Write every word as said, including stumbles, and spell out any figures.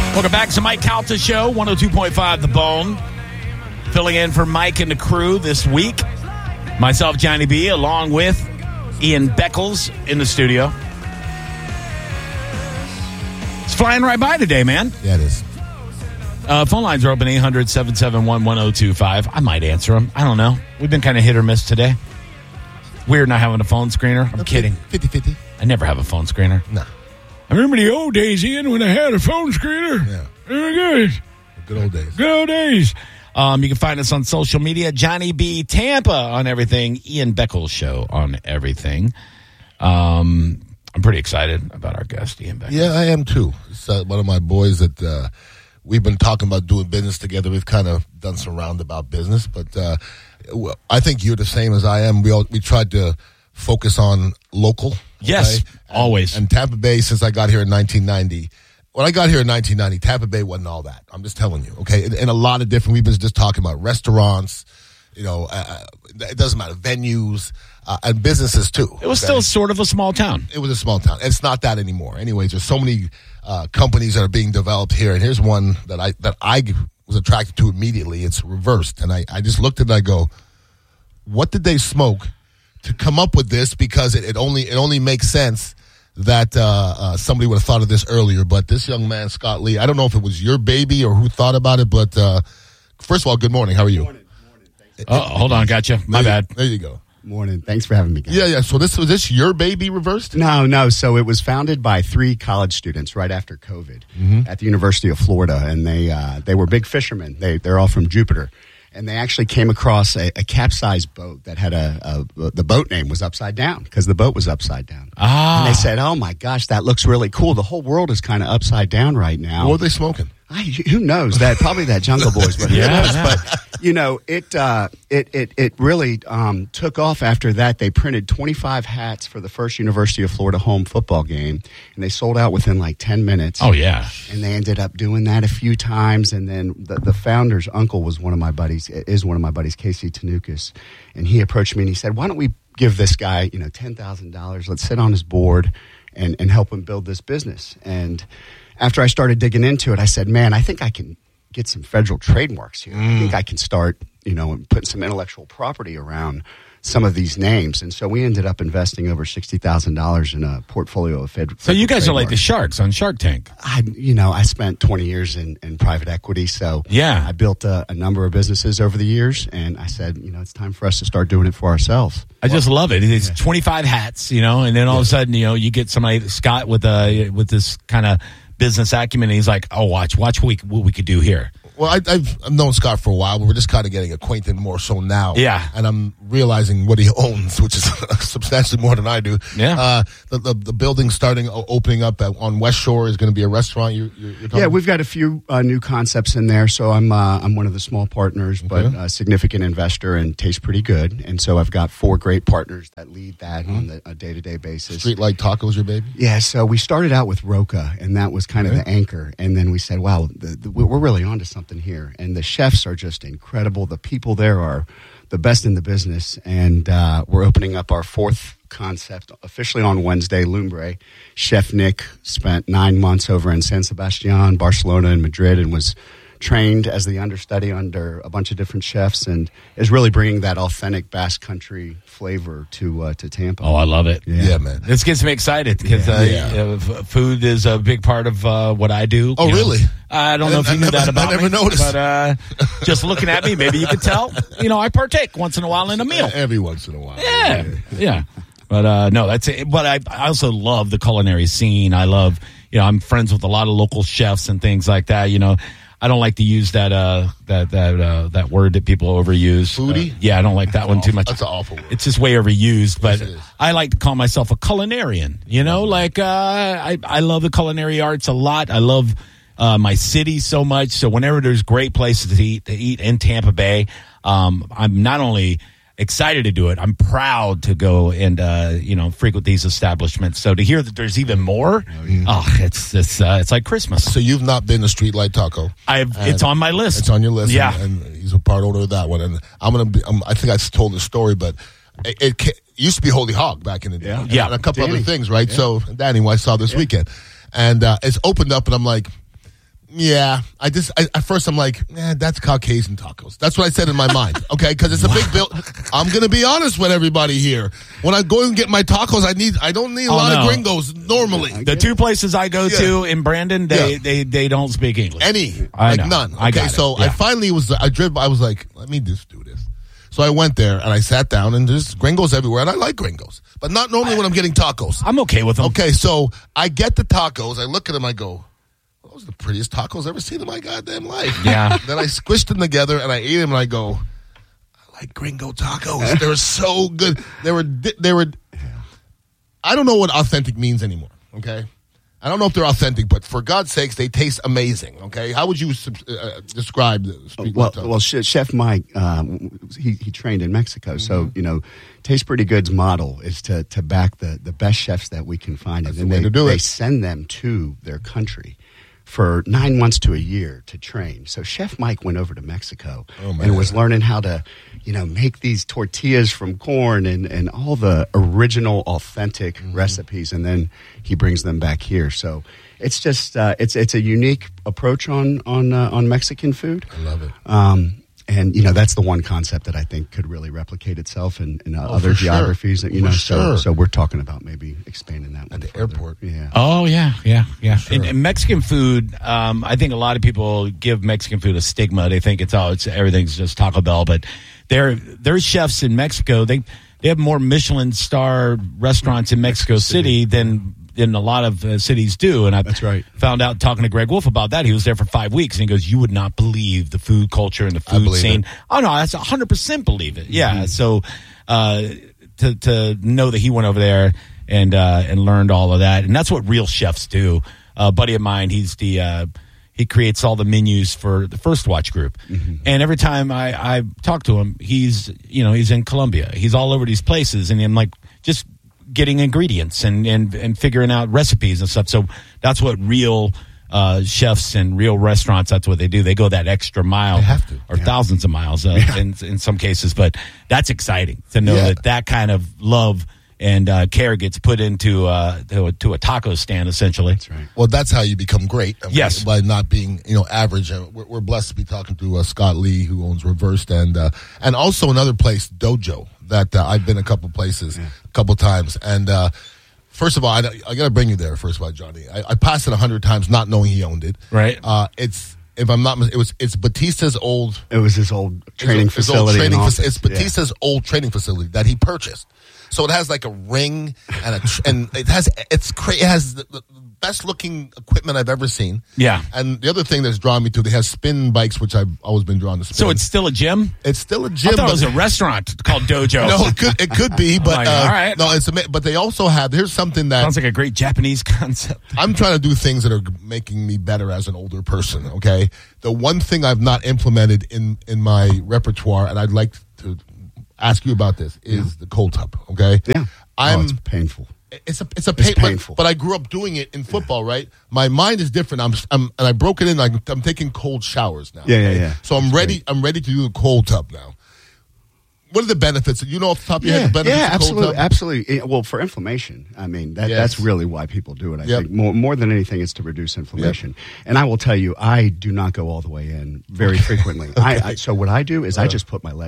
Welcome back to Mike Calta Show, one oh two point five The Bone. Filling in for Mike and the crew this week. Myself, Johnny B, along with Ian Beckles in the studio. It's flying right by today, man. Yeah, it is. Uh, phone lines are open, eight hundred, seven seven one, one oh two five. I might answer them. I don't know. We've been kind of hit or miss today. Weird not having a phone screener. I'm kidding. fifty-fifty. I never have a phone screener. No. I remember the old days, Ian, when I had a phone screener. Yeah. Oh, my gosh. Good old days. Good old days. Um, you can find us on social media, Johnny B. Tampa on everything, Ian Beckles Show on everything. Um, I'm pretty excited about our guest, Ian Beckles. Yeah, I am too. It's uh, one of my boys that uh, we've been talking about doing business together. We've kind of done some roundabout business, but uh, I think you're the same as I am. We all, we tried to focus on local. Yes, okay? and, always. And Tampa Bay, since I got here in nineteen ninety, when I got here in nineteen ninety, Tampa Bay wasn't all that. I'm just telling you, okay? And, and a lot of different, we've been just talking about restaurants, you know, uh, it doesn't matter, venues, uh, and businesses too. It was okay? still sort of a small town. It was a small town. It's not that anymore. Anyways, there's so many uh, companies that are being developed here, and here's one that I that I was attracted to immediately. It's Reversed, and I, I just looked at it and I go, what did they smoke to come up with this? Because it, it only it only makes sense that uh, uh, somebody would have thought of this earlier. But this young man, Scott Lee, I don't know if it was your baby or who thought about it, but uh, first of all, good morning. How are you? Morning. Morning. Thanks. Oh, hold on. Gotcha. My there, bad. There you go. Morning. Thanks for having me, guys. Yeah, yeah. So this was this your baby, Reversed? No, no. So it was founded by three college students right after COVID mm-hmm. at the University of Florida, and they uh, they were big fishermen. They they're all from Jupiter. And they actually came across a, a capsized boat that had a, a the boat name was upside down because the boat was upside down. Ah. And they said, "Oh my gosh, that looks really cool. The whole world is kind of upside down right now." What were they smoking? I, who knows? That probably that Jungle Boys, but Yeah, who knows? yeah. But you know, it uh, it it it really um, took off after that. They printed twenty-five hats for the first University of Florida home football game, and they sold out within like ten minutes. Oh, yeah. And they ended up doing that a few times, and then the, the founder's uncle was one of my buddies, is one of my buddies, Casey Tanukas, and he approached me and he said, "Why don't we give this guy, you know, ten thousand dollars? Let's sit on his board and and help him build this business." And after I started digging into it, I said, "Man, I think I can get some federal trademarks here. Mm. I think I can start, you know, putting some intellectual property around some of these names." And so we ended up investing over sixty thousand dollars in a portfolio of federal. So you guys trademarks. are like the sharks on Shark Tank. I, you know, I spent twenty years in, in private equity, so Yeah. I built a, a number of businesses over the years, and I said, you know, it's time for us to start doing it for ourselves. I just love it. It's twenty-five hats, you know, and then all of a sudden, you know, you get somebody, Scott, with uh, with this kind of business acumen, and he's like, "Oh, watch, watch what we, what we could do here." Well, I, I've, I've known Scott for a while, but we're just kind of getting acquainted more so now. Yeah. And I'm realizing what he owns, which is substantially more than I do. Yeah. Uh, the, the the building starting, opening up at, on West Shore is going to be a restaurant. You, you're, you're Yeah, we've got a few uh, new concepts in there. So I'm uh, I'm one of the small partners, but Okay. a significant investor and tastes pretty good. And so I've got four great partners that lead that Mm-hmm. on the, a day-to-day basis. Streetlight Tacos, your baby? Yeah, so we started out with Roca, and that was kind Okay. of the anchor. And then we said, wow, the, the, we're really onto something here. And the chefs are just incredible. The people there are the best in the business. And uh, we're opening up our fourth concept officially on Wednesday, Lumbre. Chef Nick spent nine months over in San Sebastian, Barcelona, and Madrid, and was trained as the understudy under a bunch of different chefs, and is really bringing that authentic Basque Country flavor to uh, to Tampa. Oh, I love it. Yeah, yeah man. This gets me excited because uh, Yeah. uh, f- food is a big part of uh, what I do. Oh, you know. really? I don't I know if you didn't- knew I that never- about I never me, noticed. but uh, just looking at me, maybe you could tell. You know, I partake once in a while in a meal. Every once in a while. Yeah, yeah. But uh, no, that's it. But I, I also love the culinary scene. I love, you know, I'm friends with a lot of local chefs and things like that. You know, I don't like to use that uh, that that uh, that word that people overuse. Foodie? Uh, yeah, I don't like that one too much. That's an awful word. It's just way overused. But Yes, it is. I like to call myself a culinarian. You know, like uh, I I love the culinary arts a lot. I love uh, my city so much. So whenever there's great places to eat to eat in Tampa Bay, um, I'm not only excited to do it, I'm proud to go and uh, you know frequent these establishments. So to hear that there's even more, oh, yeah. oh it's it's uh, it's like Christmas. So you've not been to Streetlight Taco? I've it's on my list. It's on your list. Yeah, and, and he's a part owner of that one. And I'm gonna be. I'm, I think I told the story, but it, it, ca- it used to be Holy Hog back in the day. Yeah, and, yeah. and a couple Danny. other things, right? Yeah. So Danny, who I saw this Yeah. weekend, and uh, it's opened up, and I'm like, Yeah, I just I, at first I'm like, eh, that's Caucasian tacos. That's what I said in my mind. Okay, because it's a big bill. I'm gonna be honest with everybody here. When I go and get my tacos, I need I don't need a Oh, lot no. of gringos normally. The two places I go to in Brandon, they, Yeah. they, they don't speak English. Any I like know. none. I Okay, got it. so I Yeah. finally was I drove. I was like, let me just do this. So I went there and I sat down and there's gringos everywhere, and I like gringos, but not normally when I'm getting tacos. I'm okay with them. Okay, so I get the tacos. I look at them. I go, those are the prettiest tacos I've ever seen in my goddamn life. Yeah. Then I squished them together and I ate them and I go, I like gringo tacos. They were so good. They were, they were, I don't know what authentic means anymore. Okay. I don't know if they're authentic, but for God's sakes, they taste amazing. Okay. How would you uh, describe the street Well, tacos? well, Chef Chef Mike, um, he he trained in Mexico, so you know, Taste Pretty Good's model is to to back the the best chefs that we can find, That's and the way they, to do they it. send them to their country for nine months to a year to train. So Chef Mike went over to Mexico Oh, man. and was learning how to, you know, make these tortillas from corn and, and all the original, authentic Mm-hmm. recipes, and then he brings them back here. So it's just uh, it's it's a unique approach on on uh, on Mexican food. I love it. Um, and you know that's the one concept that I think could really replicate itself in, in uh, Oh, other for sure. geographies. That you For know, sure. so so we're talking about maybe expanding that one the further. airport. Yeah. Oh yeah, yeah, yeah. Sure. And, and Mexican food, um, I think a lot of people give Mexican food a stigma. They think it's oh, it's everything's just Taco Bell, but there there's chefs in Mexico. They they have more Michelin star restaurants in Mexico City than than a lot of uh, cities do. And I That's right. found out talking to Greg Wolf about that. He was there for five weeks, and he goes, "You would not believe the food culture and the I food believe scene." it. Oh no, that's a hundred percent believe it. Yeah. Mm-hmm. So uh, to to know that he went over there and uh, and learned all of that, and that's what real chefs do. Uh, a buddy of mine, he's the uh, he creates all the menus for the First Watch group, Mm-hmm. and every time I, I talk to him, he's you know he's in Colombia, he's all over these places, and I'm like just getting ingredients and and and figuring out recipes and stuff. So that's what real uh, chefs and real restaurants, that's what they do. They go that extra mile, They have to. or thousands of miles uh, in in some cases. But that's exciting to know Yeah. that that kind of love and uh, care gets put into uh, to, a, to a taco stand, essentially. That's right. Well, that's how you become great. I mean, Yes. by not being, you know, average. Uh, We're, we're blessed to be talking to uh, Scott Lee, who owns Reversed, and uh, and also another place, Dojo, that uh, I've been a couple places, a couple times. And uh, first of all, I, I got to bring you there. First of all, Johnny, I, I passed it a hundred times, not knowing he owned it. Right. Uh, it's if I'm not, mis- it was it's Batista's old It was his old training his, his facility. old training and faci- office. It's Batista's old training facility that he purchased. So it has like a ring and a tr- and it has it's cra- it has the, the best looking equipment I've ever seen. Yeah. And the other thing that's drawn me to, they have spin bikes, which I've always been drawn to. Spin. So it's still a gym? it's still a I gym. thought it but- was a restaurant called Dojo. no, it could it could be, but like, uh, all right. no, it's ama- but they also have. Here's something that Sounds like a great Japanese concept. I'm trying to do things that are making me better as an older person. Okay, the one thing I've not implemented in in my repertoire, and I'd like to ask you about this, is the cold tub. Okay, Yeah. I'm. oh, it's painful. It's a it's a It's pain, but- painful. But, I grew up doing it in football, right? My mind is different. I'm, I'm and I broke it in. Like I'm taking cold showers now. Yeah, yeah, okay? yeah. So I'm That's ready. great. I'm ready to do the cold tub now. What are the benefits? You know off the top of your Yeah, head the benefits yeah, of cold absolutely, tub? absolutely. Eh, Well, for inflammation, I mean that, Yes. that's really why people do it. I Yep. think more more than anything, it's to reduce inflammation. And I will tell you, I do not go all the way in very frequently. I, I so what I do is I just put my leg